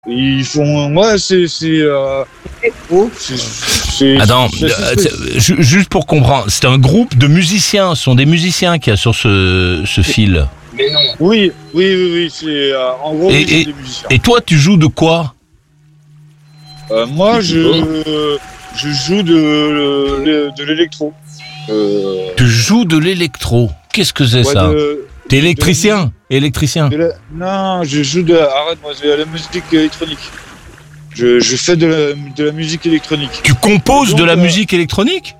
Ils font, ouais, Attends, juste pour comprendre, c'est un groupe de musiciens, ce sont des musiciens qu'il y a sur ce fil. Mais non. Oui, c'est en gros c'est des musiciens. Et toi, tu joues de quoi? Moi, je joue de l'électro. Tu joues de l'électro. Qu'est-ce que c'est ça? T'es électricien? Non, je joue arrête, moi, de la musique électronique. Je fais de la musique électronique. Tu composes de la musique électronique?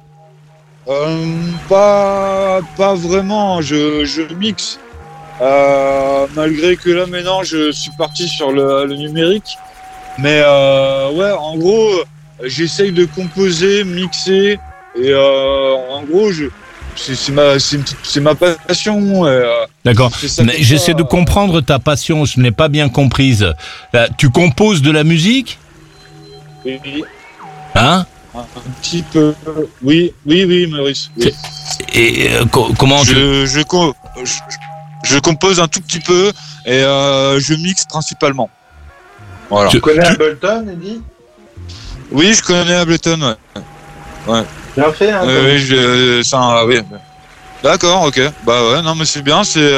Pas vraiment, je mixe. Malgré que là maintenant je suis parti sur le numérique. Mais ouais, en gros, j'essaye de composer, mixer. Et en gros, c'est ma passion. D'accord. J'essaie de comprendre ta passion, je n'ai pas bien comprise. Tu composes de la musique? Oui. Hein? Un petit peu. Oui, Maurice. Oui. Et comment je compose un tout petit peu et je mixe principalement. Voilà. Tu connais Ableton, Eddy? Oui, je connais Ableton, ouais. Bien fait, hein? Oui. D'accord, ok. Bah ouais, non mais c'est bien, c'est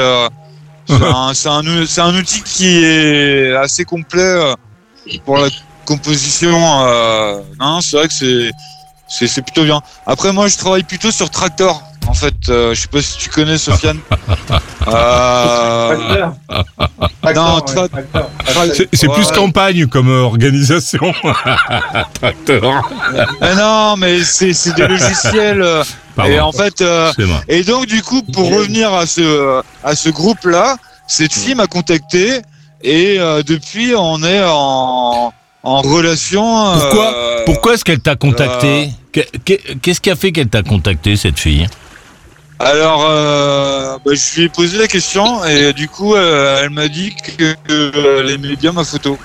un outil qui est assez complet pour la composition. Non, c'est vrai que c'est plutôt bien. Après, moi, je travaille plutôt sur Traktor. En fait, je sais pas si tu connais, Sofiane. Non, c'est plus campagne comme organisation. Traktor. Mais non, mais c'est des logiciels. Et en fait, et donc du coup, pour revenir à ce groupe-là, cette fille m'a contacté et depuis, on est en relation. Pourquoi est-ce qu'elle t'a contacté? Qu'est-ce qui a fait qu'elle t'a contacté, cette fille? Alors, je lui ai posé la question et du coup, elle m'a dit qu'elle aimait bien ma photo.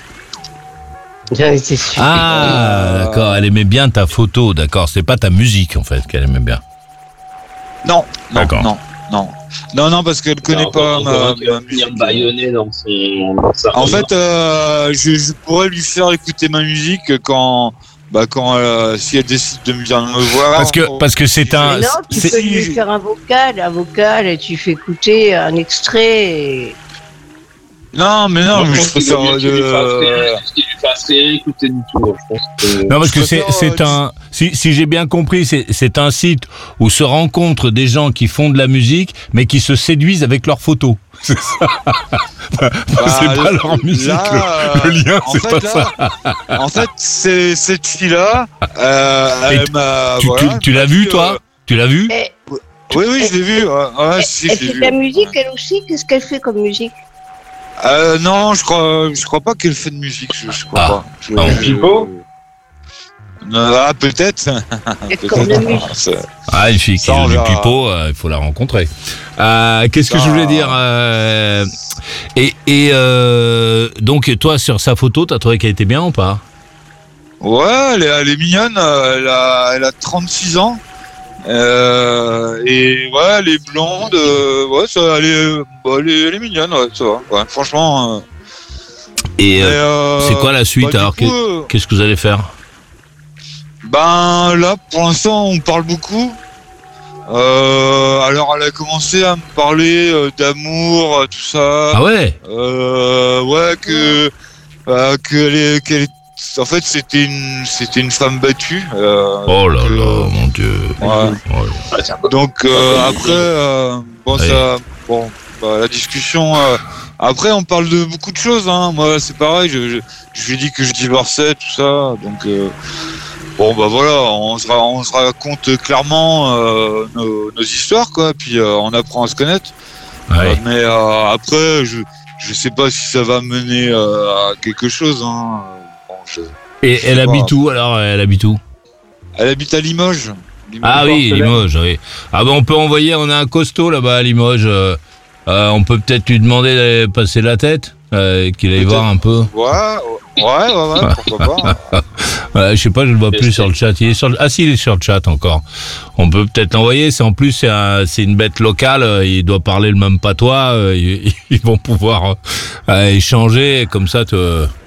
Ah, d'accord, elle aimait bien ta photo, d'accord. C'est pas ta musique, en fait, qu'elle aimait bien. Non, parce qu'elle connaît pas ma musique. Baïonné dans sa En fait, je pourrais lui faire écouter ma musique quand si elle décide de venir me voir. Parce que c'est un. Mais non, tu peux lui faire un vocal et tu fais écouter un extrait. Non, mais je préfère lui fasse écouter du tout. Je pense que... Non, parce que c'est un. Si j'ai bien compris, c'est un site où se rencontrent des gens qui font de la musique, mais qui se séduisent avec leurs photos. C'est ça. C'est pas leur musique. Là, le lien, c'est pas ça. En fait, c'est cette fille-là. Elle m'a. Tu l'as vu, toi? Tu l'as vu? Oui, je l'ai vu. Elle fait de la musique, elle aussi? Qu'est-ce qu'elle fait comme musique? Non, je crois pas qu'elle fait de musique. Je crois pas. Pipo? Peut-être. Une fille qui joue du pipeau, il faut la rencontrer. Qu'est-ce que je voulais dire? Donc toi, sur sa photo, t'as trouvé qu'elle était bien ou pas? Ouais, elle est mignonne. Elle a 36 ans. Et ouais, elle est blonde. Ouais, elle est mignonne. Ouais, ça va. Ouais, franchement. Et c'est quoi la suite alors? Qu'est-ce que vous allez faire? Ben là, pour l'instant, on parle beaucoup. Alors, elle a commencé à me parler d'amour, tout ça. Ah ouais. Ouais, qu'elle est. En fait, c'était une femme battue. Oh là là, mon Dieu. Ouais. Donc après, la discussion. Après, on parle de beaucoup de choses. Hein. Moi, c'est pareil. Je lui ai dit que je divorçais, tout ça. Donc voilà, on se raconte clairement nos histoires, quoi. Puis on apprend à se connaître. Ouais. Mais après, je sais pas si ça va mener à quelque chose. Hein. Et elle habite où alors? Elle habite où? Elle habite à Limoges. Ah oui, Limoges, oui. Ah ben on peut envoyer, on a un costaud là-bas à Limoges. On peut peut-être lui demander d'aller passer la tête, qu'il aille voir un peu. Ouais, pourquoi pas. Je sais pas, je le vois plus sur le chat. Il est sur il est sur le chat encore. On peut peut-être l'envoyer. En plus, c'est une bête locale. Il doit parler le même patois. Ils vont pouvoir échanger comme ça.